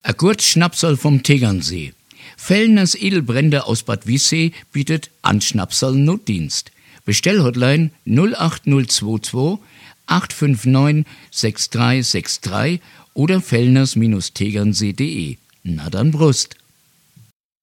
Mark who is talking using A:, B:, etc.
A: A Gurt Schnapsal vom Tegernsee. Fellners Edelbrände aus Bad Wiessee bietet Anschnapsal Notdienst. Bestellhotline 08022 859 6363 oder fellners-tegernsee.de. Na dann Brust.